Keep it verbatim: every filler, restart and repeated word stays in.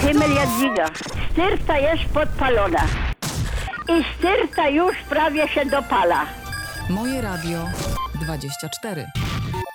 Himmel Jadwiga. Styrta jest podpalona. I styrta już prawie się dopala. Moje Radio dwadzieścia cztery.